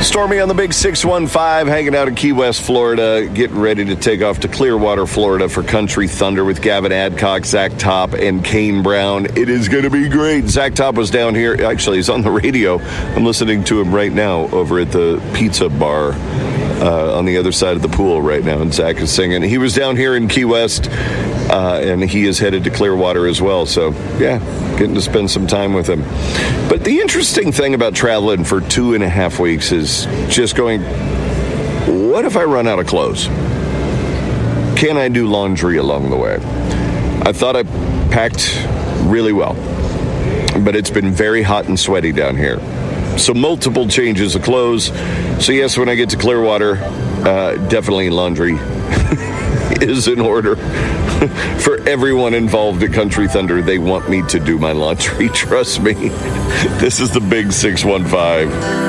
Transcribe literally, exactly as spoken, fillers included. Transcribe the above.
Stormy on the Big six one five, hanging out in Key West, Florida, getting ready to take off to Clearwater, Florida for Country Thunder with Gavin Adcock, Zach Top, and Kane Brown. It is going to be great. Zach Top was down here. Actually, he's on the radio. I'm listening to him right now over at the pizza bar uh, on the other side of the pool right now, and Zach is singing. He was down here in Key West, uh, and he is headed to Clearwater as well. So, yeah, getting to spend some time with him. But the interesting thing about traveling for two and a half weeks is just going, what if I run out of clothes? Can I do laundry along the way? I thought I packed really well, but it's been very hot and sweaty down here. So multiple changes of clothes. So yes, when I get to Clearwater, uh, definitely laundry is in order. For everyone involved at Country Thunder, they want me to do my laundry. Trust me. This is the Big six one five.